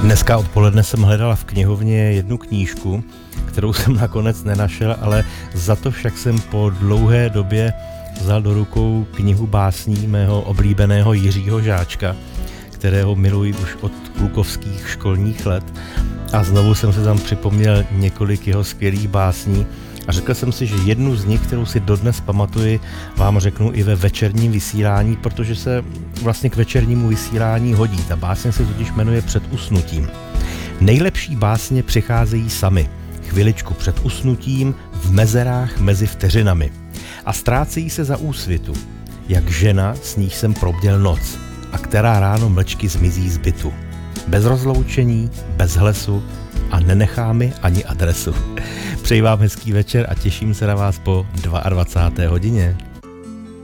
Dneska odpoledne jsem hledala v knihovně jednu knížku, kterou jsem nakonec nenašel, ale za to však jsem po dlouhé době vzal do rukou knihu básní mého oblíbeného Jiřího Žáčka, kterého miluji už od klukovských školních let, a znovu jsem se tam připomněl několik jeho skvělých básní a řekl jsem si, že jednu z nich, kterou si dodnes pamatuji, vám řeknu i ve večerním vysílání, protože se vlastně k večernímu vysílání hodí. Ta básně se totiž jmenuje Před usnutím. Nejlepší básně přicházejí samy, chviličku před usnutím, v mezerách mezi vteřinami, a ztrácejí se za úsvitu, jak žena, s níž jsem probděl noc a která ráno mlčky zmizí z bytu. Bez rozloučení, bez hlesu a nenechá mi ani adresu. Přeji vám hezký večer a těším se na vás po 22. hodině.